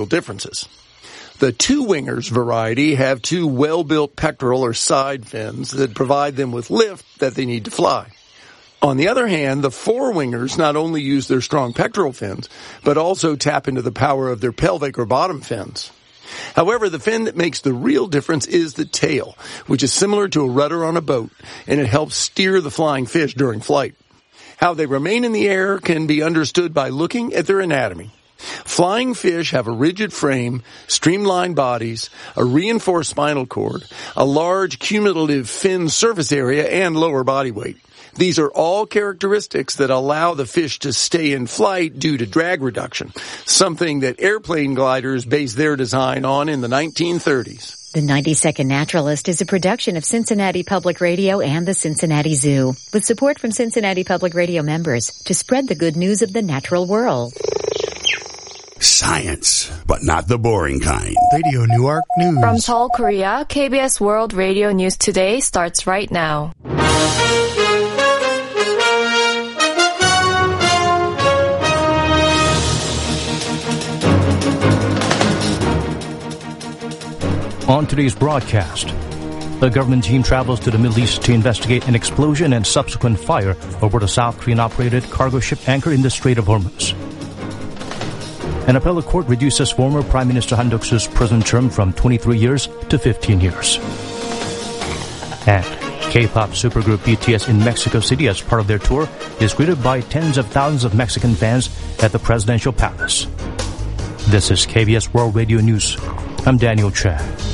differences. The two-wingers variety have two well-built pectoral or side fins that provide them with lift that they need to fly. On the other hand, the four-wingers not only use their strong pectoral fins, but also tap into the power of their pelvic or bottom fins. However, the fin that makes the real difference is the tail, which is similar to a rudder on a boat, and it helps steer the flying fish during flight. How they remain in the air can be understood by looking at their anatomy. Flying fish have a rigid frame, streamlined bodies, a reinforced spinal cord, a large cumulative fin surface area, and lower body weight. These are all characteristics that allow the fish to stay in flight due to drag reduction, something that airplane gliders based their design on in the 1930s. The 90-Second Naturalist is a production of Cincinnati Public Radio and the Cincinnati Zoo, with support from Cincinnati Public Radio members to spread the good news of the natural world. Science, but not the boring kind. Radio Newark News. From Seoul, Korea, KBS World Radio News Today starts right now. On today's broadcast, the government team travels to the Middle East to investigate an explosion and subsequent fire over the South Korean-operated cargo ship anchored in the Strait of Hormuz. An appellate court reduces former Prime Minister Han Duck-soo's prison term from 23 years to 15 years. And K-pop supergroup BTS in Mexico City as part of their tour is greeted by tens of thousands of Mexican fans at the presidential palace. This is KBS World Radio News. I'm Daniel Chan.